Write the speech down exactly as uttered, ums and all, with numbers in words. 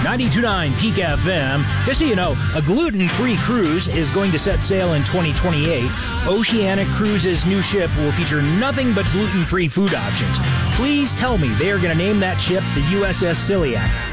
ninety-two point nine Peak F M. Just so you know, a gluten-free cruise is going to set sail in twenty twenty-eight. Oceanic Cruises' new ship will feature nothing but gluten-free food options. Please tell me they are going to name that ship the U S S Celiac.